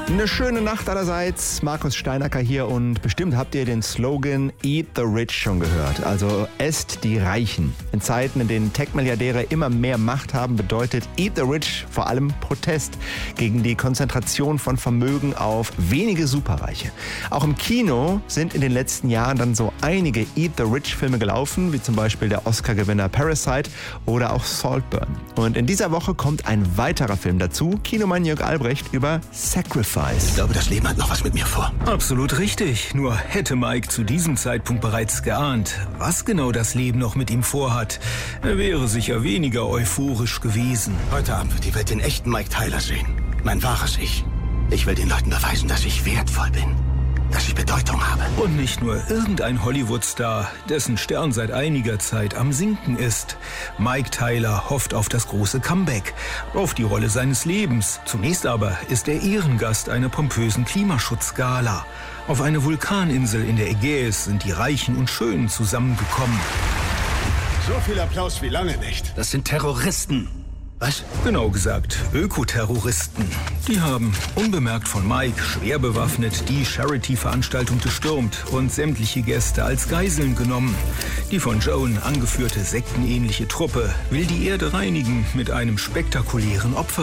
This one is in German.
Eine schöne Nacht allerseits. Markus Steinacker hier und bestimmt habt ihr den Slogan Eat the Rich schon gehört. Also esst die Reichen. In Zeiten, in denen Tech-Milliardäre immer mehr Macht haben, bedeutet Eat the Rich vor allem Protest gegen die Konzentration von Vermögen auf wenige Superreiche. Auch im Kino sind in den letzten Jahren dann so einige Eat the Rich Filme gelaufen, wie zum Beispiel der Oscar-Gewinner Parasite oder auch Saltburn. Und in dieser Woche kommt ein weiterer Film dazu, Kinomann Jörg Albrecht über Sacrifice. Ich glaube, das Leben hat noch was mit mir vor. Absolut richtig. Nur hätte Mike zu diesem Zeitpunkt bereits geahnt, was genau das Leben noch mit ihm vorhat, er wäre sicher weniger euphorisch gewesen. Heute Abend wird die Welt den echten Mike Tyler sehen. Mein wahres Ich. Ich will den Leuten beweisen, dass ich wertvoll bin. Dass ich Bedeutung habe. Und nicht nur irgendein Hollywood-Star, dessen Stern seit einiger Zeit am Sinken ist. Mike Tyler hofft auf das große Comeback, auf die Rolle seines Lebens. Zunächst aber ist er Ehrengast einer pompösen Klimaschutzgala. Auf einer Vulkaninsel in der Ägäis sind die Reichen und Schönen zusammengekommen. So viel Applaus wie lange nicht. Das sind Terroristen. Was? Genau gesagt, Ökoterroristen. Die haben, unbemerkt von Mike, schwer bewaffnet die Charity-Veranstaltung gestürmt und sämtliche Gäste als Geiseln genommen. Die von Joan angeführte sektenähnliche Truppe will die Erde reinigen mit einem spektakulären Opfer.